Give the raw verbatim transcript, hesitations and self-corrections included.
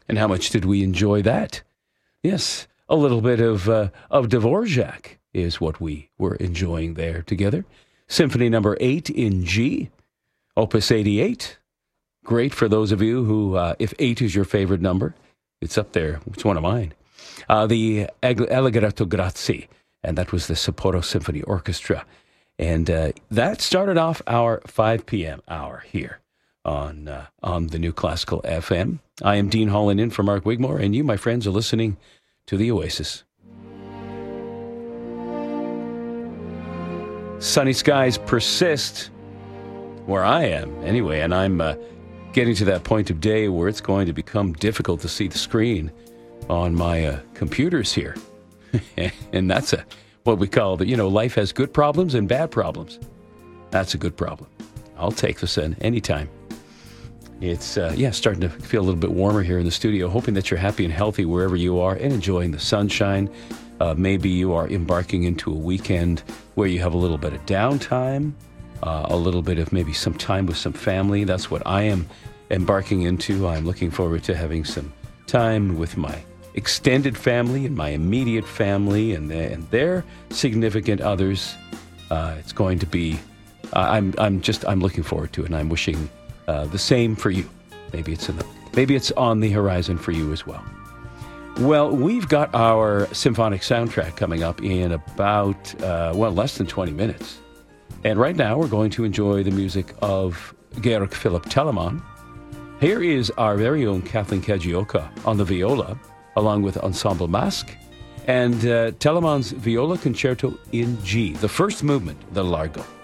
And how much did we enjoy that? Yes, a little bit of uh, of Dvorak is what we were enjoying there together. Symphony number eight in G, Opus eighty-eight. Great for those of you who, uh, if eight is your favorite number, it's up there. It's one of mine. Uh, the Allegretto Grazie, and that was the Sapporo Symphony Orchestra. And uh, that started off our five p.m. hour here on uh, on the New Classical F M. I am Dean Holland in for Mark Wigmore, and you, my friends, are listening to The Oasis. Sunny skies persist where I am, anyway, and I'm uh, getting to that point of day where it's going to become difficult to see the screen on my uh, computers here. And that's a what we call the, you know, life has good problems and bad problems. That's a good problem. I'll take this in anytime. It's, uh, yeah, starting to feel a little bit warmer here in the studio, hoping that you're happy and healthy wherever you are and enjoying the sunshine. Uh, maybe you are embarking into a weekend where you have a little bit of downtime, uh, a little bit of maybe some time with some family. That's what I am embarking into. I'm looking forward to having some time with my extended family and my immediate family and their, and their significant others. Uh, it's going to be, uh, I'm I'm just, I'm looking forward to it, and I'm wishing uh, the same for you. Maybe it's in the, maybe it's on the horizon for you as well. Well, we've got our symphonic soundtrack coming up in about, uh, well, less than twenty minutes. And right now we're going to enjoy the music of Georg Philipp Telemann. Here is our very own Kathleen Kajioka on the viola, along with Ensemble Masque, and uh, Telemann's Viola Concerto in G, the first movement, the Largo.